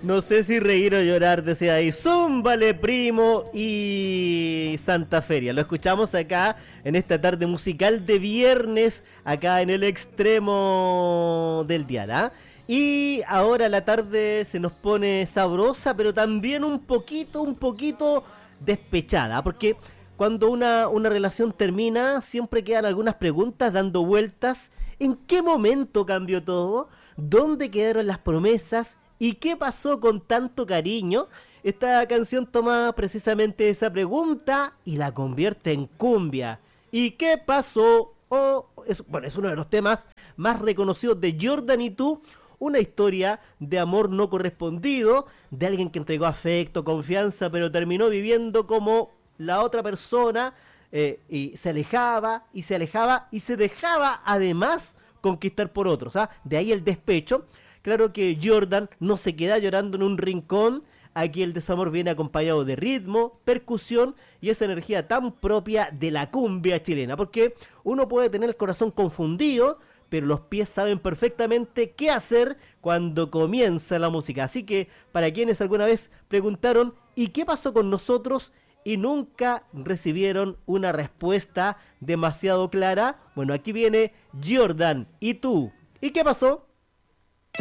No sé si reír o llorar, decía ahí. Zúmbale, primo y Santa Feria. Lo escuchamos acá en esta tarde musical de viernes, acá en el extremo del dial, ¿ah? Y ahora la tarde se nos pone sabrosa, pero también un poquito despechada, porque cuando una relación termina, siempre quedan algunas preguntas dando vueltas. ¿En qué momento cambió todo? ¿Dónde quedaron las promesas? ¿Y qué pasó con tanto cariño? Esta canción toma precisamente esa pregunta y la convierte en cumbia. ¿Y qué pasó? Bueno, es uno de los temas más reconocidos de Jordan y tú. Una historia de amor no correspondido, de alguien que entregó afecto, confianza, pero terminó viviendo como la otra persona, y se alejaba y se alejaba y se dejaba además conquistar por otros. ¿Ah? De ahí el despecho. Claro que Jordan no se queda llorando en un rincón. Aquí el desamor viene acompañado de ritmo, percusión y esa energía tan propia de la cumbia chilena. Porque uno puede tener el corazón confundido, pero los pies saben perfectamente qué hacer cuando comienza la música. Así que para quienes alguna vez preguntaron ¿y qué pasó con nosotros? Y nunca recibieron una respuesta demasiado clara. Bueno, aquí viene Jordan. ¿Y tú? ¿Y qué pasó?